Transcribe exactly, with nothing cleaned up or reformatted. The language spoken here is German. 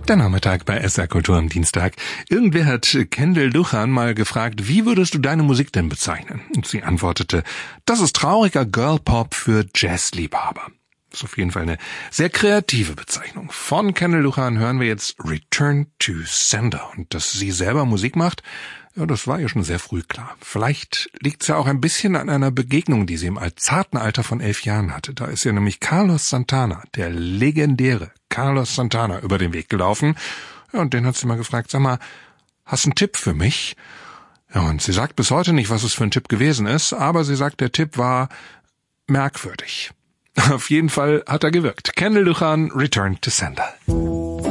Der Nachmittag bei S R Kultur am Dienstag. Irgendwer hat Kendall Duchan mal gefragt, wie würdest du deine Musik denn bezeichnen? Und sie antwortete, das ist trauriger Girl-Pop für Jazzliebhaber. Das ist auf jeden Fall eine sehr kreative Bezeichnung. Von Kendall Duchan hören wir jetzt Return to Sender. Und dass sie selber Musik macht, ja, das war ihr schon sehr früh klar. Vielleicht liegt es ja auch ein bisschen an einer Begegnung, die sie im zarten Alter von elf Jahren hatte. Da ist ihr nämlich Carlos Santana, der legendäre Carlos Santana, über den Weg gelaufen. Ja, und den hat sie mal gefragt, sag mal, hast du einen Tipp für mich? Ja, und sie sagt bis heute nicht, was es für ein Tipp gewesen ist, aber sie sagt, der Tipp war merkwürdig. Auf jeden Fall hat er gewirkt. Kendall Duchan, Return to Sender.